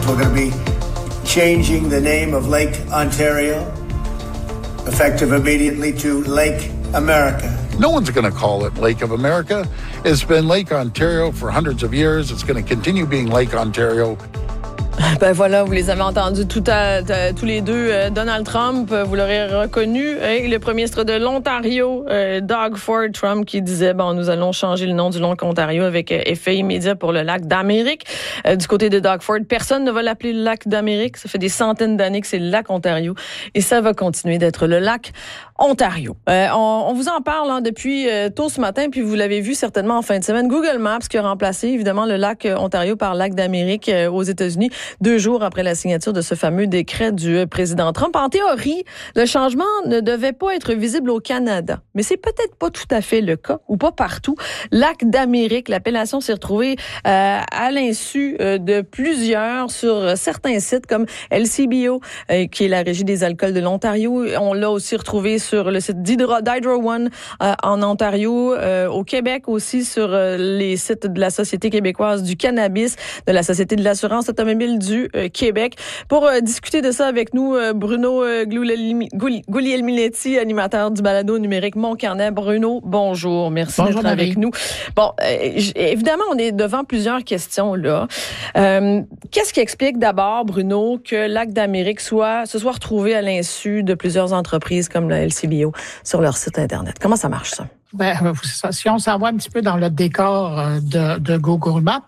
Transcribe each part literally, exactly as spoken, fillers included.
we're going to be changing the name of Lake Ontario, effective immediately, to Lake America. No one's going to call it Lake of America. It's been Lake Ontario for hundreds of years. It's going to continue being Lake Ontario. Ben voilà, vous les avez entendus tout à, à, tous les deux. Euh, Donald Trump, vous l'aurez reconnu, hein, le premier ministre de l'Ontario, euh, Doug Ford, Trump, qui disait, bon, nous allons changer le nom du lac Ontario avec euh, effet immédiat pour le lac d'Amérique. Euh, du côté de Doug Ford, personne ne va l'appeler le lac d'Amérique. Ça fait des centaines d'années que c'est le lac Ontario et ça va continuer d'être le lac Ontario. Euh, on, on vous en parle hein, depuis euh, tôt ce matin, puis vous l'avez vu certainement en fin de semaine. Google Maps qui a remplacé évidemment le lac Ontario par lac d'Amérique euh, aux États-Unis, deux jours après la signature de ce fameux décret du euh, président Trump. En théorie, le changement ne devait pas être visible au Canada, mais c'est peut-être pas tout à fait le cas, ou pas partout. Lac d'Amérique, l'appellation s'est retrouvée euh, à l'insu euh, de plusieurs sur certains sites comme L C B O, euh, qui est la Régie des alcools de l'Ontario. On l'a aussi retrouvé sur le site d'Hydro, d'Hydro One euh, en Ontario, euh, au Québec aussi sur euh, les sites de la Société québécoise du cannabis, de la Société de l'assurance automobile du euh, Québec. Pour euh, discuter de ça avec nous, euh, Bruno euh, Guglielminetti, animateur du balado numérique Mon Carnet. Bruno, bonjour. Merci bonjour, d'être Marie. avec nous. Bon, euh, j- évidemment, on est devant plusieurs questions là. Euh, qu'est-ce qui explique d'abord, Bruno, que Lac d'Amérique soit se soit retrouvé à l'insu de plusieurs entreprises comme la L C B O sur leur site Internet? Comment ça marche, ça? Ben, si on s'en va un petit peu dans le décor de, de Google Maps,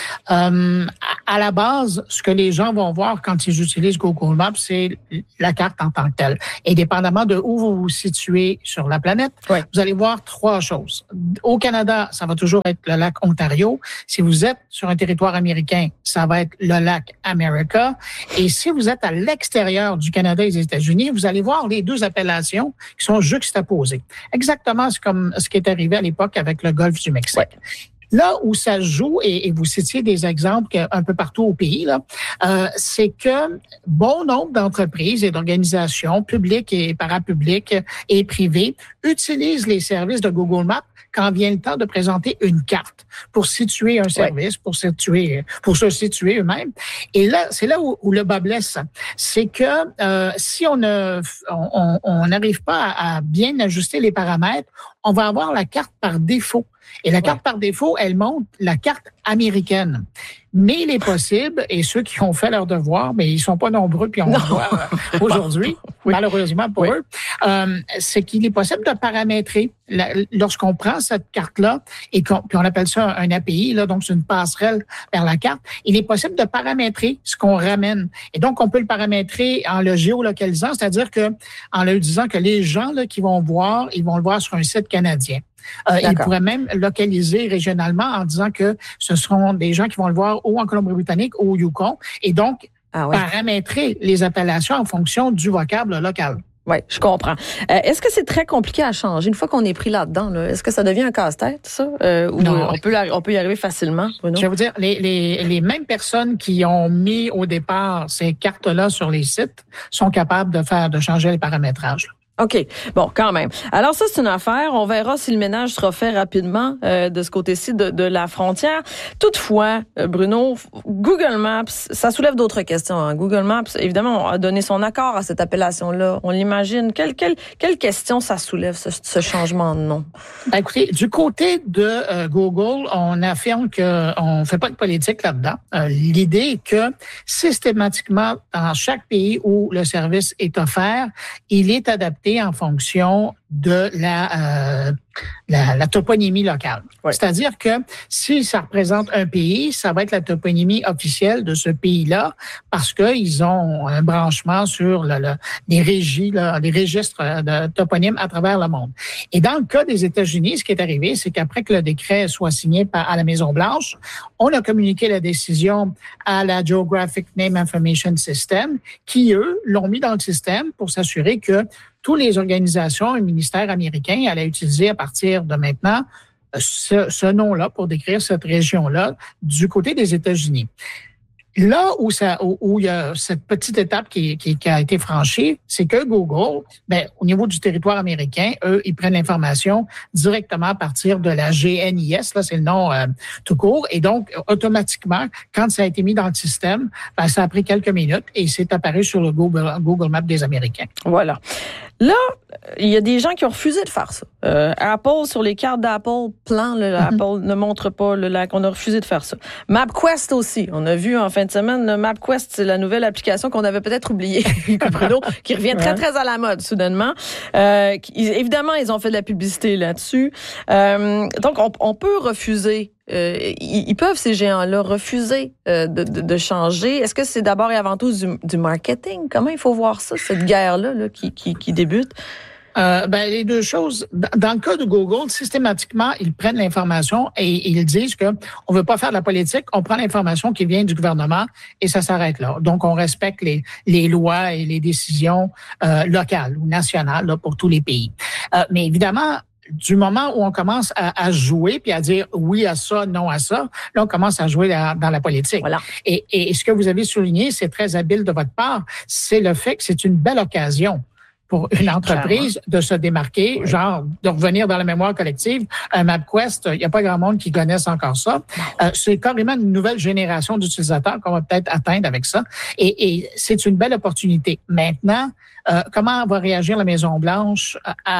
euh, à la base, ce que les gens vont voir quand ils utilisent Google Maps, c'est la carte en tant que telle. Et dépendamment de où vous vous situez sur la planète, oui. vous allez voir trois choses. Au Canada, ça va toujours être le lac Ontario. Si vous êtes sur un territoire américain, ça va être le lac America. Et si vous êtes à l'extérieur du Canada et des États-Unis, vous allez voir les deux appellations qui sont juxtaposées. Exactement comme ce qui est arrivé à l'époque avec le golfe du Mexique. Ouais. Là où ça se joue, et, et vous citiez des exemples un peu partout au pays, là, euh, c'est que bon nombre d'entreprises et d'organisations publiques et parapubliques et privées utilisent les services de Google Maps quand vient le temps de présenter une carte pour situer un service, ouais. pour situer, pour se situer eux-mêmes. Et là, c'est là où, où le bas blesse. C'est que euh, si on ne, on n'arrive pas à, à bien ajuster les paramètres, on va avoir la carte par défaut. Et la carte ouais. par défaut, elle montre la carte américaine. Mais il est possible, et ceux qui ont fait leur devoir, mais ils sont pas nombreux, puis on le voit euh, aujourd'hui, oui. malheureusement pour oui. eux, euh, c'est qu'il est possible de paramétrer. La, lorsqu'on prend cette carte-là, et qu'on, puis on appelle ça un A P I, là, donc c'est une passerelle vers la carte, il est possible de paramétrer ce qu'on ramène. Et donc, on peut le paramétrer en le géolocalisant, c'est-à-dire que en leur disant que les gens là, qui vont voir, ils vont le voir sur un site canadien. Euh, il pourrait même localiser régionalement en disant que ce seront des gens qui vont le voir ou en Colombie-Britannique ou au Yukon, et donc ah ouais. paramétrer les appellations en fonction du vocable local. Oui, je comprends. Euh, est-ce que c'est très compliqué à changer une fois qu'on est pris là-dedans? Là, est-ce que ça devient un casse-tête, ça? Euh, ou non. on peut, on peut y arriver facilement? Bruno? Je vais vous dire, les, les, les mêmes personnes qui ont mis au départ ces cartes-là sur les sites sont capables de faire, de changer les paramétrages. Là. OK. Bon, quand même. Alors ça, c'est une affaire. On verra si le ménage sera fait rapidement euh, de ce côté-ci de, de la frontière. Toutefois, euh, Bruno, Google Maps, ça soulève d'autres questions. Hein. Google Maps, évidemment, a donné son accord à cette appellation-là. On l'imagine. Quelle, quelle, quelle question ça soulève, ce, ce changement de nom? Ben, écoutez, du côté de euh, Google, on affirme qu'on ne fait pas de politique là-dedans. Euh, l'idée est que systématiquement, dans chaque pays où le service est offert, il est adapté en fonction de la, euh, la, la toponymie locale. Ouais. C'est-à-dire que si ça représente un pays, ça va être la toponymie officielle de ce pays-là parce qu'ils ont un branchement sur le, le, les régies, là, les registres de toponymes à travers le monde. Et dans le cas des États-Unis, ce qui est arrivé, c'est qu'après que le décret soit signé par, à la Maison-Blanche, on a communiqué la décision à la Geographic Name Information System qui, eux, l'ont mis dans le système pour s'assurer que toutes les organisations et ministères américains allaient utiliser à partir de maintenant ce, ce nom-là pour décrire cette région-là du côté des États-Unis. Là où ça, où, où il y a cette petite étape qui, qui, qui a été franchie, c'est que Google, ben, au niveau du territoire américain, eux, ils prennent l'information directement à partir de la G N I S, là, c'est le nom euh, tout court, et donc, automatiquement, quand ça a été mis dans le système, ben, ça a pris quelques minutes et c'est apparu sur le Google, Google Maps des Américains. Voilà. Là, il y a des gens qui ont refusé de faire ça. Euh, Apple, sur les cartes d'Apple, plan, le, mm-hmm. Apple ne montre pas le lac. On a refusé de faire ça. MapQuest aussi. On a vu en fin de semaine, le MapQuest, c'est la nouvelle application qu'on avait peut-être oubliée, Bruno, qui revient très, très à la mode, soudainement. Euh, qui, évidemment, ils ont fait de la publicité là-dessus. Euh, donc, on, on peut refuser. Euh, ils, ils peuvent, ces géants-là, refuser euh, de, de, de changer. Est-ce que c'est d'abord et avant tout du, du marketing? Comment il faut voir ça, cette guerre-là là, qui, qui, qui débute? Euh, ben, les deux choses. Dans le cas de Google, systématiquement, ils prennent l'information et ils disent que on veut pas faire de la politique, on prend l'information qui vient du gouvernement et ça s'arrête là. Donc, on respecte les, les lois et les décisions euh, locales ou nationales là, pour tous les pays. Euh, mais évidemment, du moment où on commence à, à jouer puis à dire oui à ça, non à ça, là, on commence à jouer dans, dans la politique. Voilà. Et, et ce que vous avez souligné, c'est très habile de votre part, c'est le fait que c'est une belle occasion pour une entreprise de se démarquer, oui. genre de revenir dans la mémoire collective. Un MapQuest, il n'y a pas grand monde qui connaisse encore ça. Euh, c'est carrément une nouvelle génération d'utilisateurs qu'on va peut-être atteindre avec ça. Et, et c'est une belle opportunité. Maintenant, euh, comment va réagir la Maison-Blanche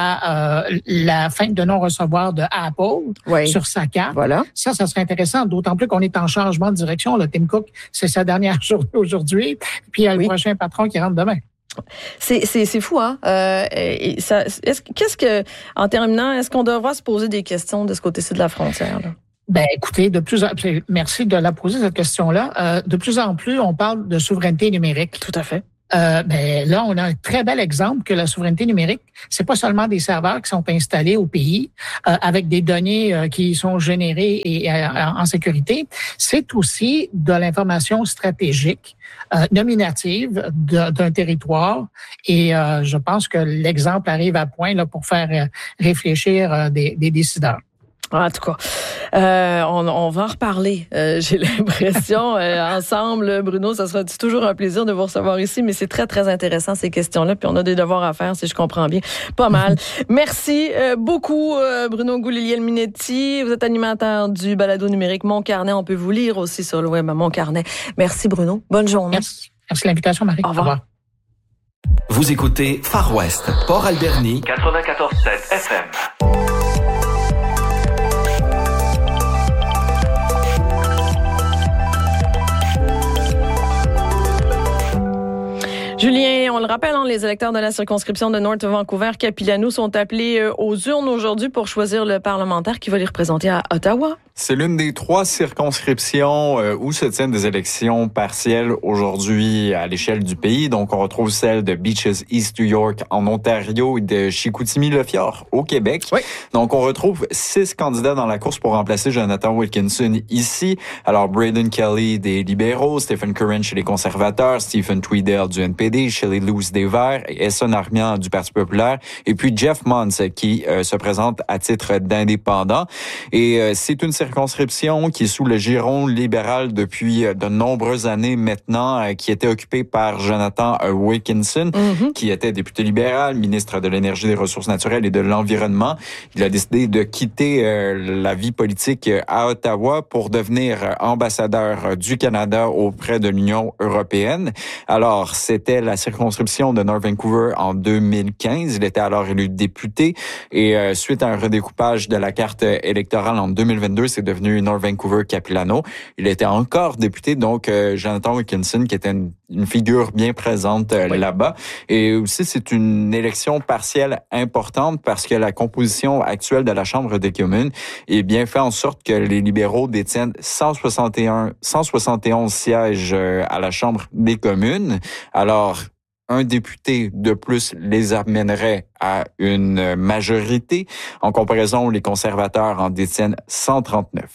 à euh, la fin de non-recevoir de Apple oui. sur sa carte? Voilà. Ça, ça serait intéressant, d'autant plus qu'on est en changement de direction. Là, Tim Cook, c'est sa dernière journée aujourd'hui, puis il y a oui. le prochain patron qui rentre demain. C'est, c'est, c'est fou, hein? Euh, et ça, est-ce, qu'est-ce que, en terminant, est-ce qu'on devra se poser des questions de ce côté-ci de la frontière, là? Ben, écoutez, de plus en plus, merci de la poser, cette question-là. Euh, de plus en plus, on parle de souveraineté numérique. Tout à fait. Euh, ben, là, on a un très bel exemple que la souveraineté numérique, c'est pas seulement des serveurs qui sont installés au pays euh, avec des données euh, qui sont générées et euh, en sécurité, c'est aussi de l'information stratégique, euh, nominative de, d'un territoire. Et euh, je pense que l'exemple arrive à point là pour faire euh, réfléchir euh, des, des décideurs. En tout cas, euh, on, on va en reparler, euh, j'ai l'impression, euh, ensemble, Bruno, ça sera toujours un plaisir de vous recevoir ici, mais c'est très, très intéressant, ces questions-là, puis on a des devoirs à faire, si je comprends bien, pas mal. Merci euh, beaucoup, euh, Bruno Gouliel-Minetti, vous êtes animateur du balado numérique Mon Carnet, on peut vous lire aussi sur le web à Mon Carnet. Merci, Bruno, bonne journée. Merci, Merci de l'invitation, Marie. Au revoir. Au revoir. Vous écoutez Far West, Port-Alberni, quatre-vingt-quatorze sept F M. Julien, on le rappelle, hein, les électeurs de la circonscription de North Vancouver-Capilano sont appelés euh, aux urnes aujourd'hui pour choisir le parlementaire qui va les représenter à Ottawa. C'est l'une des trois circonscriptions euh, où se tiennent des élections partielles aujourd'hui à l'échelle du pays. Donc, on retrouve celle de Beaches East New York en Ontario et de Chicoutimi-Le-Fjord au Québec. Oui. Donc, on retrouve six candidats dans la course pour remplacer Jonathan Wilkinson ici. Alors, Braden Kelly des libéraux, Stephen Curran chez les conservateurs, Stephen Tweedale du N P D, Shelley Luz des Verts, Esson Armian du Parti populaire, et puis Jeff Muntz qui euh, se présente à titre d'indépendant. Et euh, c'est une circonscription qui est sous le giron libéral depuis de nombreuses années maintenant, euh, qui était occupée par Jonathan Wilkinson, mm-hmm. qui était député libéral, ministre de l'Énergie, des Ressources naturelles et de l'Environnement. Il a décidé de quitter euh, la vie politique à Ottawa pour devenir ambassadeur du Canada auprès de l'Union européenne. Alors, c'était la circonscription de North Vancouver en deux mille quinze. Il était alors élu député et euh, suite à un redécoupage de la carte électorale en deux mille vingt-deux, c'est devenu North Vancouver-Capilano. Il était encore député, donc euh, Jonathan Wilkinson, qui était une, une figure bien présente euh, oui. là-bas. Et aussi, c'est une élection partielle importante parce que la composition actuelle de la Chambre des communes est bien fait en sorte que les libéraux détiennent cent soixante et un, cent soixante et onze sièges euh, à la Chambre des communes. Alors, un député de plus les amènerait à une majorité. En comparaison, les conservateurs en détiennent cent trente-neuf.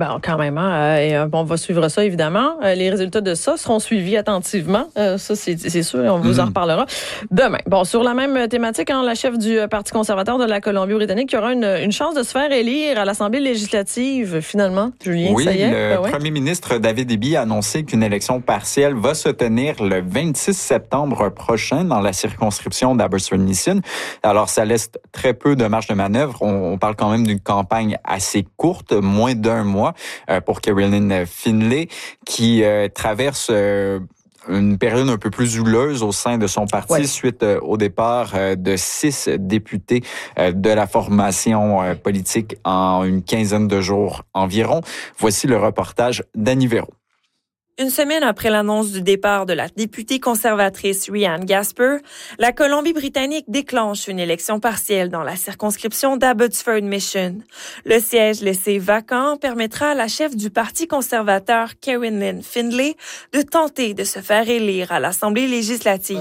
Ben, quand même, hein, et, euh, on va suivre ça, évidemment. Euh, les résultats de ça seront suivis attentivement. Euh, ça, c'est, c'est sûr, on vous mm-hmm. en reparlera demain. Bon, sur la même thématique, hein, la chef du Parti conservateur de la Colombie-Britannique qui aura une, une chance de se faire élire à l'Assemblée législative, finalement. Julien, oui, ça y est? le ben, ouais. premier ministre David Eby a annoncé qu'une élection partielle va se tenir le vingt-six septembre prochain dans la circonscription d'Abbotsford-Neeson. Alors, ça laisse très peu de marge de manœuvre. On, on parle quand même d'une campagne assez courte, moins d'un mois. Pour Caroline Findlay, qui euh, traverse euh, une période un peu plus houleuse au sein de son parti ouais. suite euh, au départ euh, de six députés euh, de la formation euh, politique en une quinzaine de jours environ. Voici le reportage d'Annie Véro. Une semaine après l'annonce du départ de la députée conservatrice Rhiannon Gasper, la Colombie-Britannique déclenche une élection partielle dans la circonscription d'Abbotsford Mission. Le siège laissé vacant permettra à la chef du Parti conservateur, Caroline Findlay, de tenter de se faire élire à l'Assemblée législative.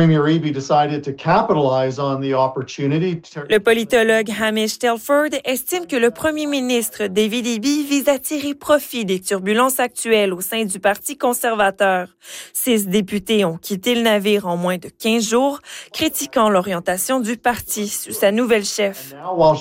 Le politologue Hamish Telford estime que le premier ministre David Eby vise à tirer profit des turbulences actuelles au sein du Parti conservateur. Six députés ont quitté le navire en moins de quinze jours, critiquant l'orientation du parti sous sa nouvelle chef.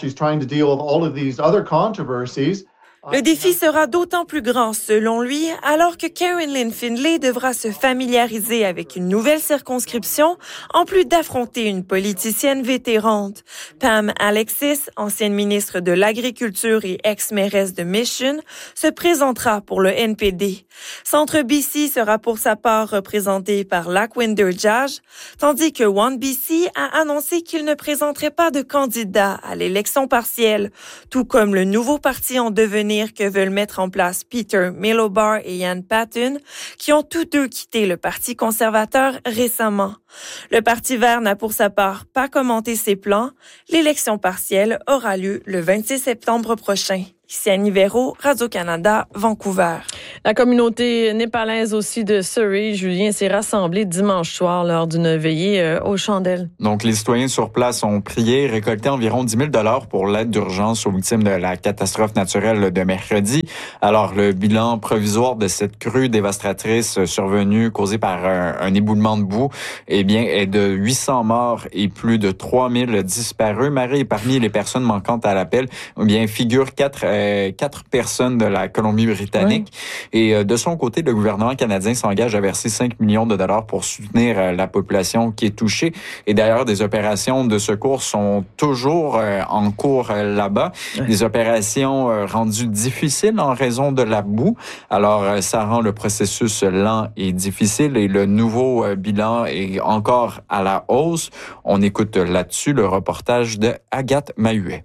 Le défi sera d'autant plus grand, selon lui, alors que Caroline Findlay devra se familiariser avec une nouvelle circonscription, en plus d'affronter une politicienne vétérante. Pam Alexis, ancienne ministre de l'Agriculture et ex-mairesse de Mission, se présentera pour le N P D. Centre B C sera pour sa part représenté par Lackwinder Judge, tandis que One B C a annoncé qu'il ne présenterait pas de candidat à l'élection partielle, tout comme le nouveau parti en devenir que veulent mettre en place Peter Milobar et Ian Patten, qui ont tous deux quitté le Parti conservateur récemment. Le Parti vert n'a pour sa part pas commenté ses plans. L'élection partielle aura lieu le vingt-six septembre prochain. Ici Annie Véro, Radio-Canada, Vancouver. La communauté népalaise aussi de Surrey, Julien, s'est rassemblée dimanche soir lors d'une veillée aux chandelles. Donc, les citoyens sur place ont prié et récolté environ dix mille dollars pour l'aide d'urgence aux victimes de la catastrophe naturelle de mercredi. Alors, le bilan provisoire de cette crue dévastatrice survenue, causée par un, un éboulement de boue, eh bien, est de huit cents morts et plus de trois mille disparus. Marie, parmi les personnes manquantes à l'appel, eh bien, figurent quatre euh, quatre personnes de la Colombie-Britannique. Oui. Et euh, de son côté, le gouvernement canadien s'engage à verser cinq millions de dollars pour soutenir euh, la population qui est touchée. Et d'ailleurs, des opérations de secours sont toujours euh, en cours euh, là-bas. Oui. Des opérations euh, rendues difficiles en raison de la boue. Alors, euh, ça rend le processus lent et difficile. Et le nouveau euh, bilan est encore à la hausse. On écoute là-dessus le reportage de Agathe Mahuet.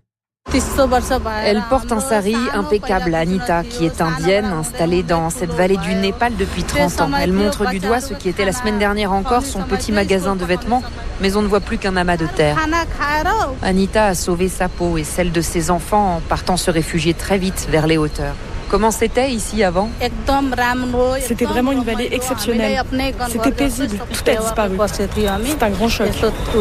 Elle porte un sari impeccable à Anita, qui est indienne, installée dans cette vallée du Népal depuis trente ans. Elle montre du doigt ce qui était la semaine dernière encore son petit magasin de vêtements, mais on ne voit plus qu'un amas de terre. Anita a sauvé sa peau et celle de ses enfants en partant se réfugier très vite vers les hauteurs. Comment c'était ici avant ? C'était vraiment une vallée exceptionnelle. C'était paisible, tout a disparu. C'est un grand choc.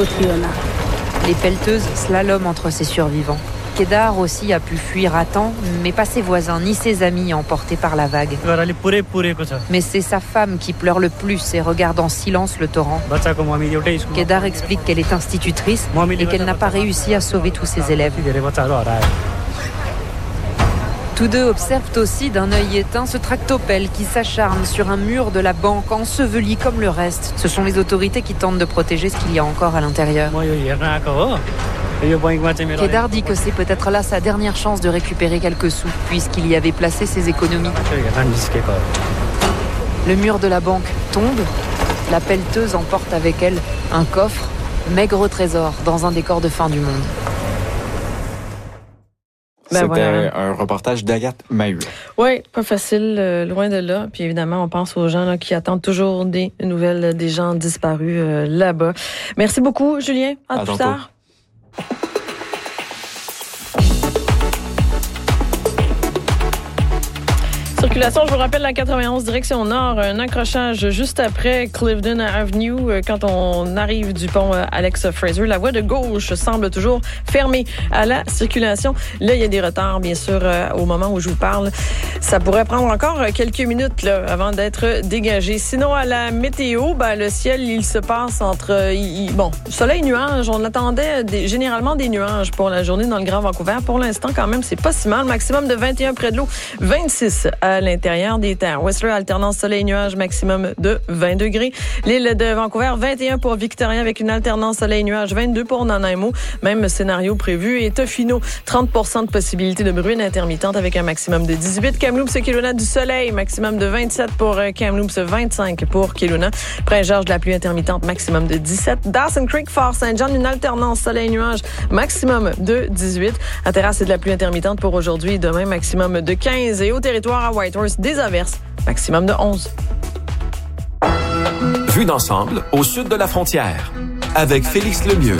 Les pelleteuses slaloment entre ces survivants. Kedar aussi a pu fuir à temps, mais pas ses voisins ni ses amis emportés par la vague. Mais c'est sa femme qui pleure le plus et regarde en silence le torrent. Kedar explique qu'elle est institutrice et qu'elle n'a pas réussi à sauver tous ses élèves. Tous deux observent aussi d'un œil éteint ce tractopelle qui s'acharne sur un mur de la banque, enseveli comme le reste. Ce sont les autorités qui tentent de protéger ce qu'il y a encore à l'intérieur. Kedar dit que c'est peut-être là sa dernière chance de récupérer quelques sous, puisqu'il y avait placé ses économies. Le mur de la banque tombe, la pelleteuse emporte avec elle un coffre, maigre trésor, dans un décor de fin du monde. Ben C'était voilà. un reportage d'Agathe Mahuet. Oui, pas facile, euh, loin de là. Puis évidemment, on pense aux gens là, qui attendent toujours des nouvelles des gens disparus euh, là-bas. Merci beaucoup, Julien. À, à plus tantôt. Tard. Sur Circulation, je vous rappelle, la quatre-vingt-onze direction nord, un accrochage juste après Clifton Avenue quand on arrive du pont Alex Fraser. La voie de gauche semble toujours fermée à la circulation. Là, il y a des retards, bien sûr, au moment où je vous parle. Ça pourrait prendre encore quelques minutes là, avant d'être dégagé. Sinon, à la météo, ben, le ciel, il se passe entre... Il, bon, soleil, nuages. On attendait des, généralement des nuages pour la journée dans le Grand Vancouver. Pour l'instant, quand même, c'est pas si mal. Maximum de vingt et un près de l'eau, vingt-six à l'intérieur des terres. Whistler, alternance soleil-nuage, maximum de vingt degrés. L'île de Vancouver, vingt et un pour Victoria avec une alternance soleil-nuage, vingt-deux pour Nanaimo. Même scénario prévu. Et Tofino, trente pour cent de possibilité de bruine intermittente avec un maximum de dix-huit. Kamloops, Kelowna, du soleil, maximum de vingt-sept pour Kamloops, vingt-cinq pour Kelowna. Prince-Georges, de la pluie intermittente, maximum de dix-sept. Dawson Creek, Fort-Saint-John, une alternance soleil-nuage, maximum de dix-huit. À Terrasse, c'est de la pluie intermittente pour aujourd'hui et demain, maximum de quinze. Et au territoire à Whitehorse, des averses, maximum de onze. Vue d'ensemble au sud de la frontière, avec Félix Lemieux.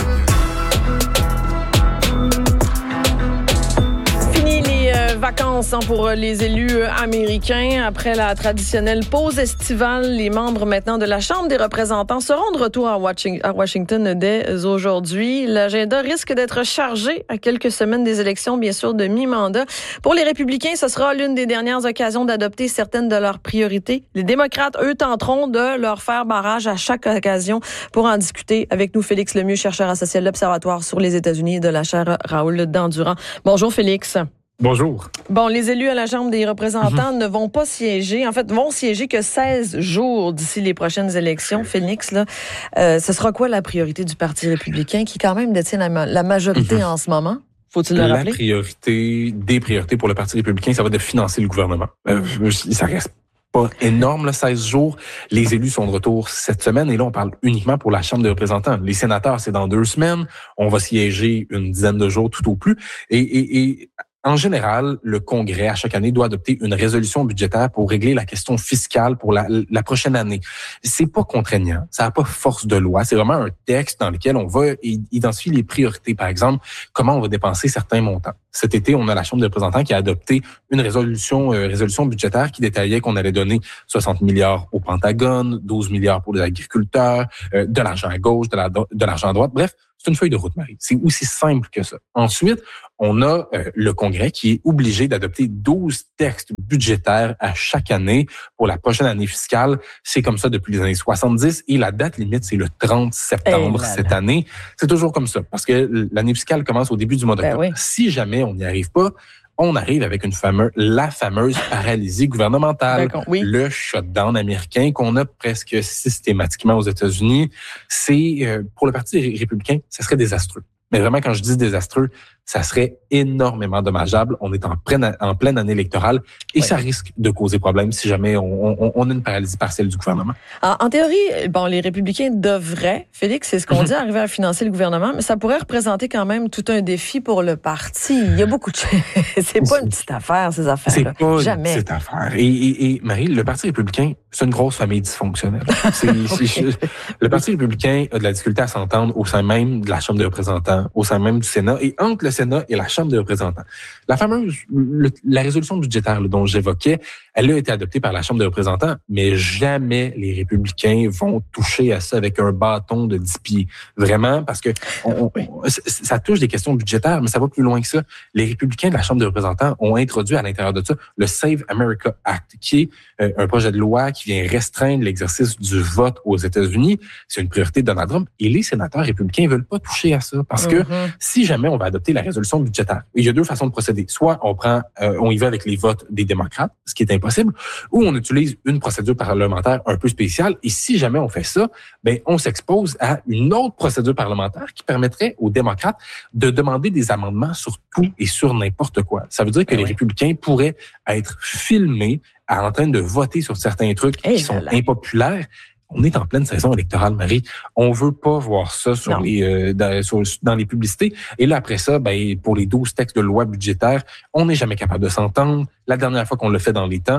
Vacances pour les élus américains. Après la traditionnelle pause estivale, les membres maintenant de la Chambre des représentants seront de retour à Washington dès aujourd'hui. L'agenda risque d'être chargé à quelques semaines des élections, bien sûr, de mi-mandat. Pour les républicains, ce sera l'une des dernières occasions d'adopter certaines de leurs priorités. Les démocrates, eux, tenteront de leur faire barrage à chaque occasion. Pour en discuter avec nous, Félix Lemieux, chercheur associé à l'Observatoire sur les États-Unis de la chaire Raoul Dandurand. Bonjour, Félix. Bonjour. Bon, les élus à la Chambre des représentants mm-hmm. ne vont pas siéger, en fait, vont siéger que seize jours d'ici les prochaines élections. Félix, là, euh, ce sera quoi la priorité du Parti républicain qui quand même détient la, la majorité mm-hmm. en ce moment? Faut-il le rappeler? La priorité, des priorités pour le Parti républicain, ça va être de financer le gouvernement. Euh, ça reste pas énorme, là, seize jours. Les élus sont de retour cette semaine et là, on parle uniquement pour la Chambre des représentants. Les sénateurs, c'est dans deux semaines. On va siéger une dizaine de jours tout au plus. Et, et, et en général, le Congrès, à chaque année, doit adopter une résolution budgétaire pour régler la question fiscale pour la, la prochaine année. C'est pas contraignant, ça n'a pas force de loi. C'est vraiment un texte dans lequel on va identifier les priorités. Par exemple, comment on va dépenser certains montants. Cet été, on a la Chambre des représentants qui a adopté une résolution, euh, résolution budgétaire qui détaillait qu'on allait donner soixante milliards au Pentagone, douze milliards pour les agriculteurs, euh, de l'argent à gauche, de, la, de l'argent à droite. Bref, c'est une feuille de route, Marie. C'est aussi simple que ça. Ensuite, on a euh, le Congrès qui est obligé d'adopter douze textes budgétaires à chaque année pour la prochaine année fiscale. C'est comme ça depuis les années soixante-dix et la date limite, c'est le trente septembre hey cette année. C'est toujours comme ça parce que l'année fiscale commence au début du mois d'octobre. Ben oui. Si jamais on n'y arrive pas, on arrive avec une fameuse, la fameuse paralysie gouvernementale, oui. le shutdown américain qu'on a presque systématiquement aux États-Unis. C'est, euh, pour le Parti républicain, ça serait désastreux. Mais vraiment, quand je dis désastreux, ça serait énormément dommageable. On est en pleine, en pleine année électorale et oui. ça risque de causer problème si jamais on, on, on a une paralysie partielle du gouvernement. En, en théorie, bon, les républicains devraient, Félix, c'est ce qu'on mm-hmm. dit, arriver à financer le gouvernement, mais ça pourrait représenter quand même tout un défi pour le parti. Il y a beaucoup de choses. C'est pas une petite affaire, ces affaires-là. C'est pas Jamais. une petite affaire. Et, et, et Marie, le Parti républicain, c'est une grosse famille dysfonctionnelle. C'est, oui. c'est, le Parti républicain a de la difficulté à s'entendre au sein même de la Chambre des représentants, au sein même du Sénat et entre le Sénat et la Chambre des représentants. La fameuse, le, la résolution budgétaire là, dont j'évoquais, elle a été adoptée par la Chambre des représentants, mais jamais les républicains vont toucher à ça avec un bâton de dix pieds. Vraiment, parce que on, on, ça touche des questions budgétaires, mais ça va plus loin que ça. Les républicains de la Chambre des représentants ont introduit à l'intérieur de ça le Save America Act, qui est euh, un projet de loi qui vient restreindre l'exercice du vote aux États-Unis. C'est une priorité de Donald Trump. Et les sénateurs républicains veulent pas toucher à ça parce que mm-hmm. si jamais on va adopter la résolution budgétaire, il y a deux façons de procéder. Soit on prend, euh, on y va avec les votes des démocrates, ce qui est impossible, ou on utilise une procédure parlementaire un peu spéciale. Et si jamais on fait ça, ben on s'expose à une autre procédure parlementaire qui permettrait aux démocrates de demander des amendements sur tout et sur n'importe quoi. Ça veut dire que ben les oui. républicains pourraient être filmés en train de voter sur certains trucs hey, qui sont là. impopulaires. On est en pleine saison électorale, Marie. On veut pas voir ça sur les, euh, dans, sur, dans les publicités. Et là, après ça, ben, pour les douze textes de loi budgétaire, on n'est jamais capable de s'entendre. La dernière fois qu'on l'a fait dans les temps,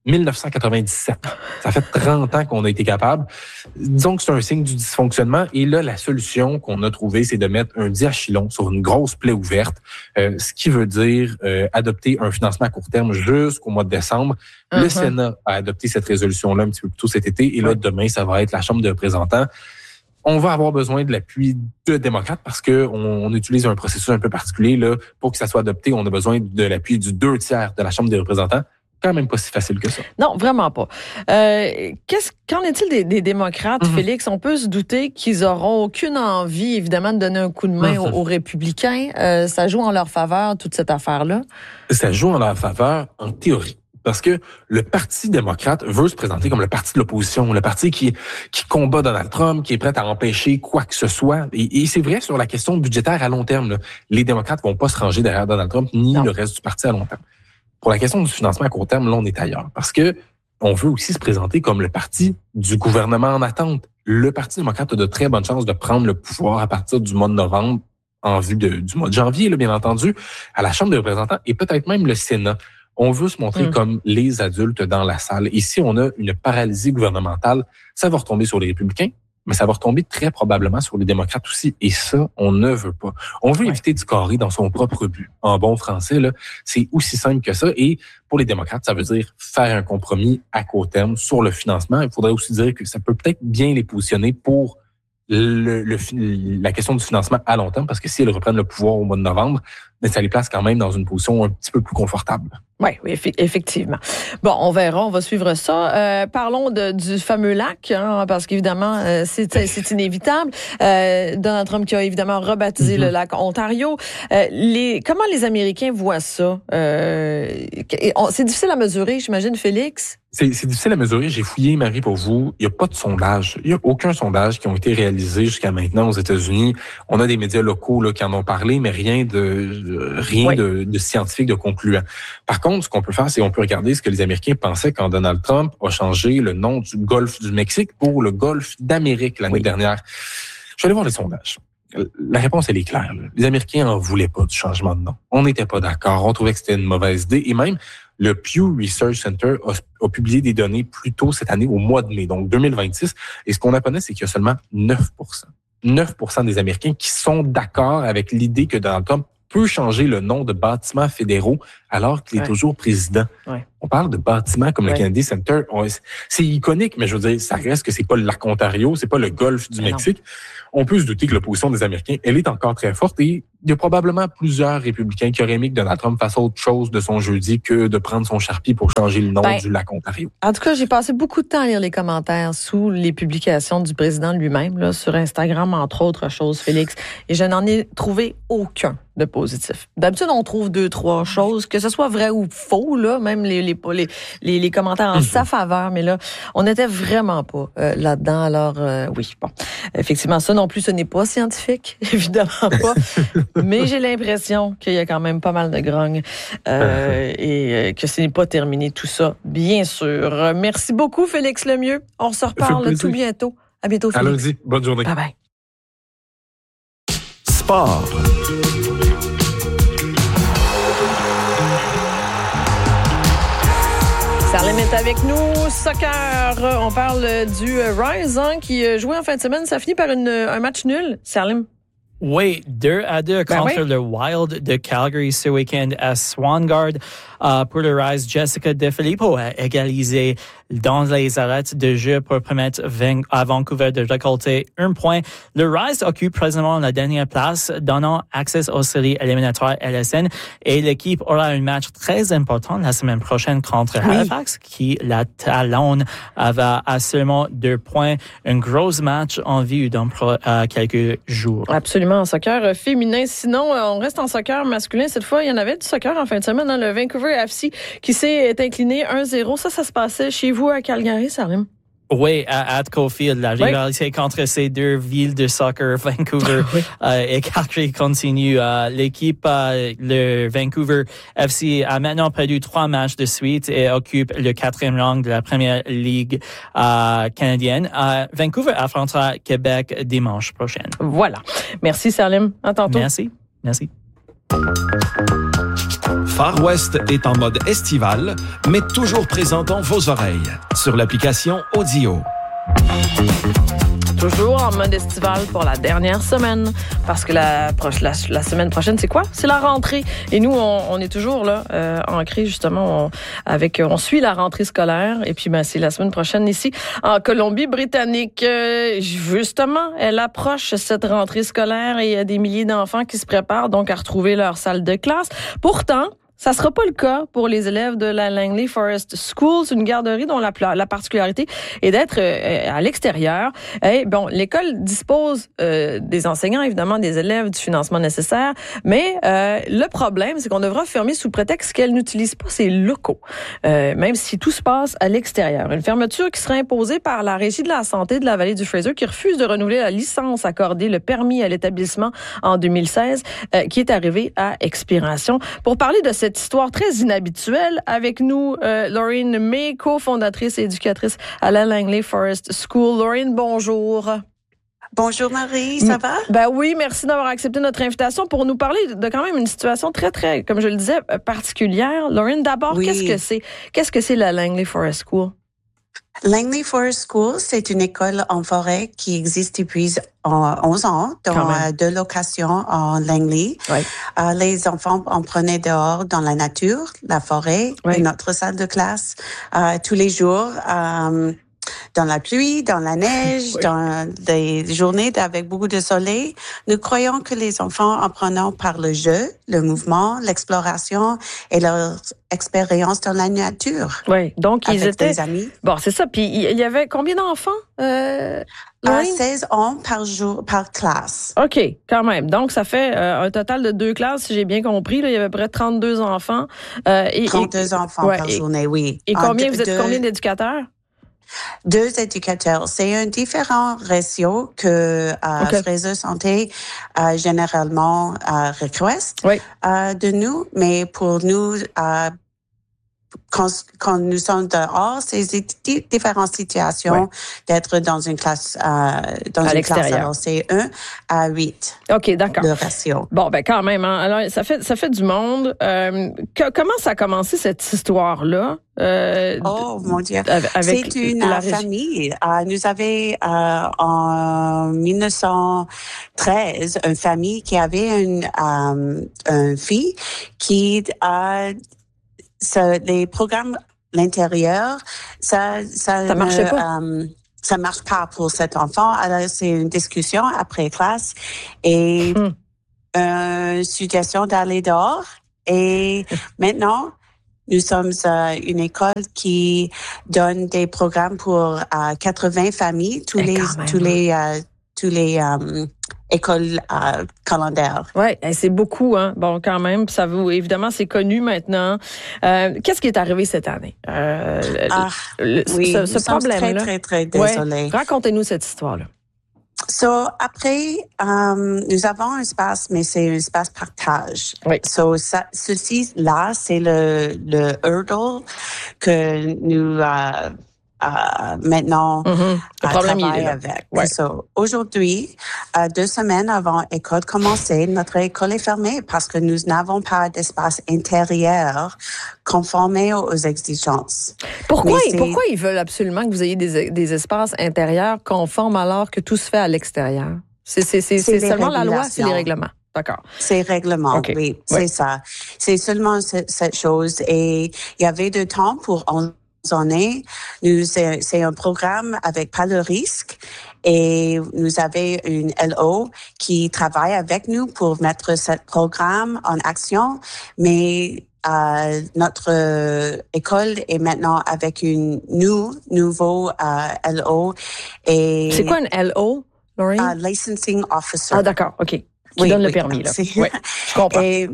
dix-neuf cent quatre-vingt-dix-sept. Ça fait trente ans qu'on a été capable. Disons que c'est un signe du dysfonctionnement. Et là, la solution qu'on a trouvée, c'est de mettre un diachylon sur une grosse plaie ouverte, euh, ce qui veut dire euh, adopter un financement à court terme jusqu'au mois de décembre. Uh-huh. Le Sénat a adopté cette résolution-là un petit peu plus tôt cet été. Et là, demain, ça va être la Chambre des représentants. On va avoir besoin de l'appui de démocrates parce que on, on utilise un processus un peu particulier là pour que ça soit adopté. On a besoin de l'appui du deux tiers de la Chambre des représentants. Quand même pas si facile que ça. Non, vraiment pas. Euh, qu'est-ce, qu'en est-il des, des démocrates, mm-hmm. Félix? On peut se douter qu'ils auront aucune envie, évidemment, de donner un coup de main mm-hmm. aux, aux républicains. Euh, ça joue en leur faveur, toute cette affaire-là? Ça joue en leur faveur, en théorie. Parce que le Parti démocrate veut se présenter comme le parti de l'opposition, le parti qui, qui combat Donald Trump, qui est prêt à empêcher quoi que ce soit. Et, et c'est vrai sur la question budgétaire à long terme. Là, les démocrates vont pas se ranger derrière Donald Trump ni non. le reste du parti à long terme. Pour la question du financement à court terme, là, on est ailleurs. Parce que on veut aussi se présenter comme le parti du gouvernement en attente. Le Parti démocrate a de très bonnes chances de prendre le pouvoir à partir du mois de novembre, en vue de, du mois de janvier, là, bien entendu, à la Chambre des représentants et peut-être même le Sénat. On veut se montrer mmh. comme les adultes dans la salle. Et si on a une paralysie gouvernementale, ça va retomber sur les républicains, mais ça va retomber très probablement sur les démocrates aussi. Et ça, on ne veut pas. On veut ouais. éviter de scorer dans son propre but. En bon français, là, c'est aussi simple que ça. Et pour les démocrates, ça veut dire faire un compromis à court terme sur le financement. Il faudrait aussi dire que ça peut peut-être bien les positionner pour le, le, la question du financement à long terme, parce que si elles reprennent le pouvoir au mois de novembre, mais ça les place quand même dans une position un petit peu plus confortable. Oui, oui, effectivement. Bon, on verra, on va suivre ça. Euh, parlons de, du fameux lac, hein, parce qu'évidemment, euh, c'est, c'est inévitable. Euh, Donald Trump qui a évidemment rebaptisé mm-hmm. le lac Ontario. Euh, les, comment les Américains voient ça? Euh, c'est difficile à mesurer, j'imagine, Félix? C'est, c'est difficile à mesurer. J'ai fouillé, Marie, pour vous. Il n'y a pas de sondage. Il n'y a aucun sondage qui ont été réalisés jusqu'à maintenant aux États-Unis. On a des médias locaux là, qui en ont parlé, mais rien de rien oui. de, de scientifique, de concluant. Par contre, ce qu'on peut faire, c'est qu'on peut regarder ce que les Américains pensaient quand Donald Trump a changé le nom du Golfe du Mexique pour le Golfe d'Amérique l'année oui. dernière. Je suis allé voir les sondages. La réponse, elle est claire. Là. Les Américains en voulaient pas du changement de nom. On n'était pas d'accord. On trouvait que c'était une mauvaise idée. Et même, le Pew Research Center a, a publié des données plus tôt cette année, au mois de mai, donc deux mille vingt-six. Et ce qu'on apprenait, c'est qu'il y a seulement neuf pour cent. neuf pour cent des Américains qui sont d'accord avec l'idée que Donald Trump peut changer le nom de bâtiments fédéraux alors qu'il est ouais. toujours président. Ouais. On parle de bâtiments comme ouais. le Kennedy Center. C'est iconique, mais je veux dire, ça reste que c'est pas le lac Ontario, c'est pas le golfe du mais Mexique. Non. On peut se douter que l'opposition des Américains, elle est encore très forte et il y a probablement plusieurs républicains qui auraient aimé que Donald Trump fasse autre chose de son jeudi que de prendre son charpie pour changer le nom ben, du lac Ontario. En tout cas, j'ai passé beaucoup de temps à lire les commentaires sous les publications du président lui-même, là, sur Instagram, entre autres choses, Félix, et je n'en ai trouvé aucun de positif. D'habitude, on trouve deux, trois choses, que ce soit vrai ou faux, là, même les, les, les, les, les commentaires en mm-hmm. sa faveur, mais là, on n'était vraiment pas euh, là-dedans. Alors, euh, oui, bon, effectivement, ça non plus, ce n'est pas scientifique, évidemment pas, mais j'ai l'impression qu'il y a quand même pas mal de grogne euh, et euh, que ce n'est pas terminé tout ça, bien sûr. Merci beaucoup, Félix Lemieux. On se reparle tout bientôt. À bientôt, Félix. À lundi. Bonne journée. Bye bye. Sport. Sarlem est avec nous. Soccer, on parle du Rise hein, qui jouait en fin de semaine. Ça finit par une, un match nul, Sarlem. Oui, deux à deux ben contre oui. le Wild de Calgary ce week-end à Swangard. Uh, pour le Rise, Jessica DeFilippo a égalisé dans les arrêts de jeu pour permettre à Vancouver de récolter un point. Le Rise occupe présentement la dernière place, donnant accès aux séries éliminatoires L S N. Et l'équipe aura un match très important la semaine prochaine contre oui. Halifax, qui la talonne à seulement deux points. Un gros match en vue dans uh, quelques jours. Absolument, en soccer féminin. Sinon, on reste en soccer masculin. Cette fois, il y en avait du soccer en fin de semaine. Hein, le Vancouver F C qui s'est incliné un zéro. Ça, ça se passait chez vous à Calgary, Salim? Oui, à Atco Field, la rivalité oui. contre ces deux villes de soccer, Vancouver oui. euh, et Calgary continue. Euh, l'équipe, euh, le Vancouver F C, a maintenant perdu trois matchs de suite et occupe le quatrième rang de la première ligue euh, canadienne. Euh, Vancouver affrontera Québec dimanche prochain. Voilà. Merci, Salim. À tantôt. Merci. Merci. Far West est en mode estival, mais toujours présent dans vos oreilles sur l'application Audio. Toujours en mode estival pour la dernière semaine, parce que la, la, la semaine prochaine, c'est quoi? C'est la rentrée. Et nous, on, on est toujours là, euh, ancrés justement, on, avec, on suit la rentrée scolaire. Et puis, ben, c'est la semaine prochaine ici, en Colombie-Britannique. Euh, justement, elle approche cette rentrée scolaire et il y a des milliers d'enfants qui se préparent donc à retrouver leur salle de classe. Pourtant, ça sera pas le cas pour les élèves de la Langley Forest School. C'est une garderie dont la, la particularité est d'être euh, à l'extérieur. Et bon, l'école dispose euh, des enseignants, évidemment, des élèves, du financement nécessaire. Mais euh, le problème, c'est qu'on devra fermer sous prétexte qu'elle n'utilise pas ses locaux, euh, même si tout se passe à l'extérieur. Une fermeture qui sera imposée par la Régie de la santé de la vallée du Fraser, qui refuse de renouveler la licence accordée, le permis à l'établissement en deux mille seize, euh, qui est arrivé à expiration. Pour parler de cette histoire très inhabituelle, avec nous, euh, Laureen May, cofondatrice et éducatrice à la Langley Forest School. Laureen, bonjour. Bonjour Marie, ça va? Ben oui, merci d'avoir accepté notre invitation pour nous parler de quand même une situation très, très, comme je le disais, particulière. Laureen, d'abord, oui. qu'est-ce que c'est? Qu'est-ce que c'est la Langley Forest School? Langley Forest School, c'est une école en forêt qui existe depuis onze ans dans euh, deux locations en Langley. Oui. Euh, les enfants en prenaient dehors dans la nature, la forêt, oui. notre salle de classe, euh, tous les jours. Euh, Dans la pluie, dans la neige, oui. dans des journées avec beaucoup de soleil, nous croyons que les enfants, en prenant par le jeu, le mouvement, l'exploration et leur expérience dans la nature. Oui, donc ils avec étaient des amis. Bon, c'est ça. Puis il y avait combien d'enfants euh, à seize ans par jour, par classe. OK, quand même. Donc ça fait euh, un total de deux classes, si j'ai bien compris. Là, il y avait près de trente-deux enfants. Euh, et, trente-deux et, enfants ouais, par et, journée, oui. Et combien, deux, vous êtes deux, combien d'éducateurs? Deux éducateurs. C'est un différent ratio que euh, okay. Fraser Santé euh, généralement euh, request oui. euh, de nous, mais pour nous, euh, quand, quand nous sommes dehors, c'est différentes situations oui. d'être dans une classe, euh, dans à une classe. Alors, c'est un à huit. OK, d'accord. Le ratio. Bon, ben, quand même, hein. Alors, ça fait, ça fait du monde. Euh, que, comment ça a commencé cette histoire-là? Euh, oh, mon Dieu. C'est une la famille. Euh, nous avions, euh, en dix-neuf cent treize, une famille qui avait une, euh, une fille qui a, ça, les programmes à l'intérieur, ça, ça, ça marchait pas. Euh, ça marche pas pour cet enfant. Alors, c'est une discussion après classe et hum. une situation d'aller dehors. Et maintenant, nous sommes euh, une école qui donne des programmes pour euh, quatre-vingts familles, tous les, tous les, euh, tous les euh, écoles euh, calendaires. Oui, c'est beaucoup, hein. Bon, quand même, ça vous, évidemment, c'est connu maintenant. Euh, qu'est-ce qui est arrivé cette année? Euh, ah, le, oui, ce, ce problème-là. Très, très, très désolée. Ouais. Racontez-nous cette histoire-là. So, après, um, nous avons un espace, mais c'est un espace partage. Oui. So, ça, ceci-là, c'est le, le hurdle que nous, euh, euh, maintenant, mm-hmm. le problème travaillons avec. Ouais. So, aujourd'hui, euh, deux semaines avant l'école de commencer, notre école est fermée parce que nous n'avons pas d'espace intérieur conformé aux exigences. Pourquoi, pourquoi ils veulent absolument que vous ayez des, des espaces intérieurs conformes alors que tout se fait à l'extérieur? C'est, c'est, c'est, c'est, c'est seulement la loi, c'est les règlements. D'accord. C'est règlement, okay. oui, c'est ouais. ça. C'est seulement ce, cette chose. Et il y avait du temps pour onze années. Nous, c'est, c'est un programme avec pas de risque. Et nous avons une L O qui travaille avec nous pour mettre ce programme en action. Mais Euh, notre euh, école est maintenant avec une nou, nouveau euh, L O. Et c'est quoi une L O, Laureen? Uh, licensing Officer. Ah, d'accord, OK. Qui oui, donne oui, le permis, là. C'est... Oui, je comprends. Et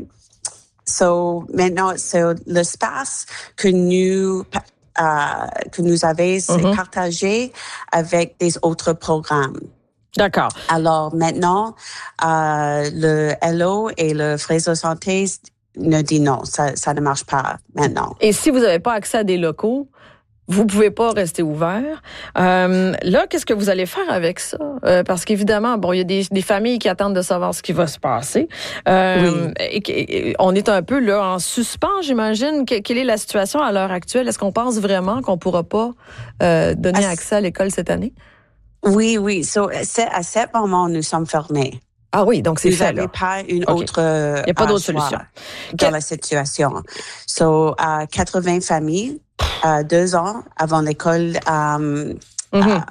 so, maintenant, so, l'espace que nous, euh, que nous avons, c'est mm-hmm. partagé avec des autres programmes. D'accord. Alors, maintenant, euh, le L O et le Fraser Santé ne dit non, ça, ça ne marche pas maintenant. Et si vous n'avez pas accès à des locaux, Vous pouvez pas rester ouvert. Euh, là, qu'est-ce que vous allez faire avec ça? Euh, parce qu'évidemment, bon, il y a des, des familles qui attendent de savoir ce qui va se passer. Euh, oui. et, et, on est un peu là en suspens, j'imagine. Que, quelle est la situation à l'heure actuelle? Est-ce qu'on pense vraiment qu'on pourra pas euh, donner à... accès à l'école cette année? Oui, oui. So, c'est, à ce moment, nous sommes fermés. Ah oui, donc c'est vous fait, là. Vous n'avez pas une okay. autre Il n'y a pas d'autre solution. Dans que... la situation. So, uh, quatre-vingts familles, uh, deux ans avant l'école, um, mm-hmm. uh,